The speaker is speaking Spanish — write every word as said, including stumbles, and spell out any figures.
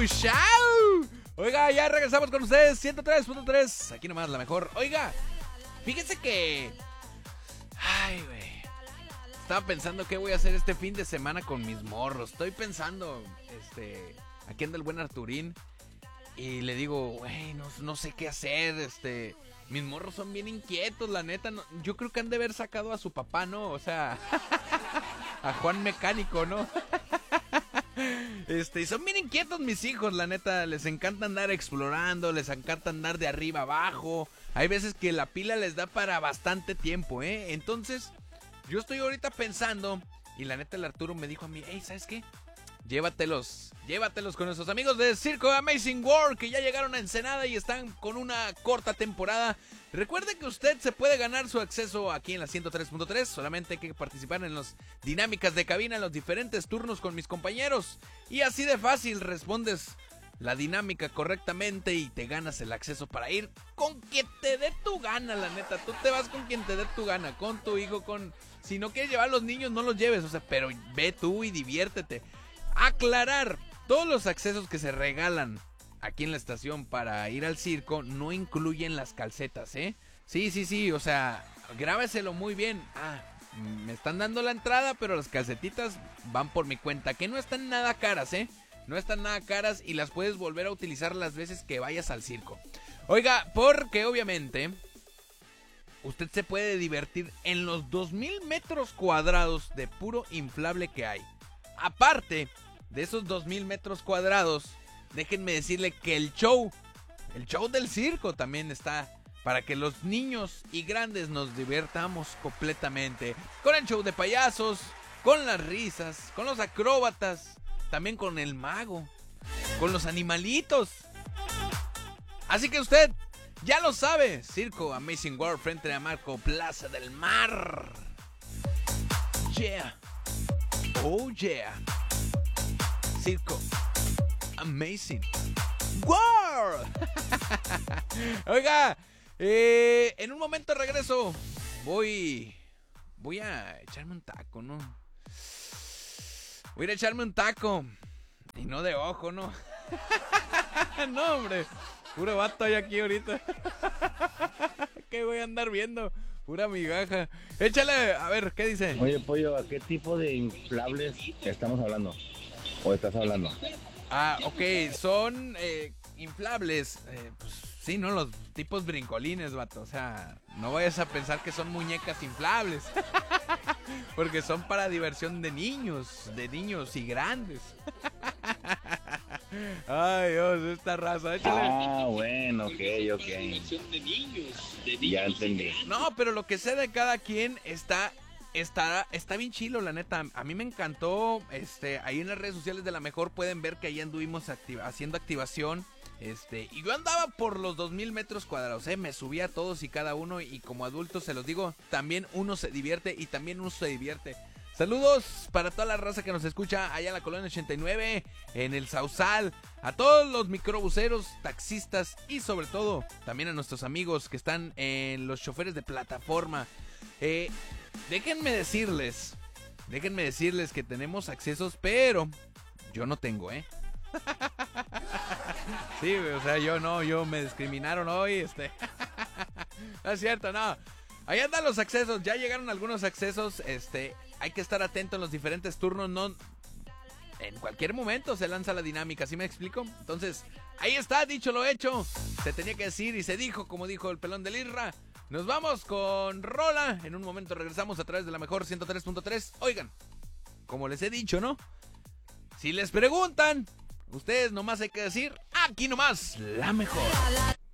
chau. Oiga, ya regresamos con ustedes, ciento tres punto tres, aquí nomás la mejor. Oiga, fíjense que... Ay, güey. Estaba pensando qué voy a hacer este fin de semana con mis morros. Estoy pensando, este... Aquí anda el buen Arturín. Y le digo, güey, no, no sé qué hacer, este... Mis morros son bien inquietos, la neta. No, yo creo que han de haber sacado a su papá, ¿no? O sea... a Juan Mecánico, ¿no? Este, y son bien inquietos mis hijos, la neta. Les encanta andar explorando, les encanta andar de arriba abajo. Hay veces que la pila les da para bastante tiempo, ¿eh? Entonces, yo estoy ahorita pensando, y la neta el Arturo me dijo a mí, hey, ¿sabes qué? Llévatelos, llévatelos con nuestros amigos de Circo Amazing World, que ya llegaron a Ensenada y están con una corta temporada. Recuerde que usted se puede ganar su acceso aquí en la ciento tres punto tres. Solamente hay que participar en las dinámicas de cabina, en los diferentes turnos con mis compañeros. Y así de fácil respondes la dinámica correctamente y te ganas el acceso para ir con quien te dé tu gana, la neta. Tú te vas con quien te dé tu gana, con tu hijo, con... Si no quieres llevar a los niños, no los lleves, o sea, pero ve tú y diviértete. Aclarar, todos los accesos que se regalan aquí en la estación para ir al circo no incluyen las calcetas, ¿eh? Sí, sí, sí, o sea, grábeselo muy bien. Ah, me están dando la entrada, pero las calcetitas van por mi cuenta, que no están nada caras, ¿eh? No están nada caras y las puedes volver a utilizar las veces que vayas al circo. Oiga, porque obviamente usted se puede divertir en los dos mil metros cuadrados de puro inflable que hay. Aparte de esos dos mil metros cuadrados, déjenme decirle que el show, el show del circo también está para que los niños y grandes nos divertamos completamente. Con el show de payasos, con las risas, con los acróbatas, también con el mago, con los animalitos. Así que usted ya lo sabe, Circo Amazing World frente a Marco Plaza del Mar. Yeah. Oh yeah. Circo Amazing World. Oiga, eh, en un momento regreso. Voy Voy a echarme un taco, ¿no? Voy a ir a echarme un taco. Y no de ojo, ¿no? No, hombre. Puro vato hay aquí ahorita. ¿Qué voy a andar viendo? Pura migaja. Échale, a ver, ¿qué dice? Oye, Pollo, ¿a qué tipo de inflables estamos hablando? ¿O estás hablando? Ah, ok, son eh, inflables. Eh, pues sí, ¿no? Los tipos brincolines, vato. O sea, no vayas a pensar que son muñecas inflables. Porque son para diversión de niños, de niños y grandes. Ay, Dios, esta raza, échale. Ah, bueno, ok, ok. Ya entendí. No, pero lo que sé de cada quien está, está, está bien chilo, la neta. A mí me encantó, este, ahí en las redes sociales de La Mejor pueden ver que ahí anduvimos activa, haciendo activación. Este, y yo andaba por los dos mil metros cuadrados, eh, me subía a todos y cada uno. Y como adulto se los digo, también uno se divierte y también uno se divierte. Saludos para toda la raza que nos escucha allá en la Colonia ochenta y nueve, en el Sausal, a todos los microbuseros, taxistas y sobre todo también a nuestros amigos que están en los choferes de plataforma. Eh, déjenme decirles, déjenme decirles que tenemos accesos, pero yo no tengo, ¿eh? Sí, o sea, yo no, yo me discriminaron hoy, este. No es cierto, no. Ahí andan los accesos, ya llegaron algunos accesos, este, hay que estar atento en los diferentes turnos, no, en cualquier momento se lanza la dinámica, ¿sí me explico? Entonces, ahí está, dicho lo hecho, se tenía que decir y se dijo, como dijo el pelón del Irra. Nos vamos con rola, en un momento regresamos a través de La Mejor ciento tres punto tres. Oigan, como les he dicho, ¿no? Si les preguntan, ustedes nomás hay que decir, aquí nomás, La Mejor.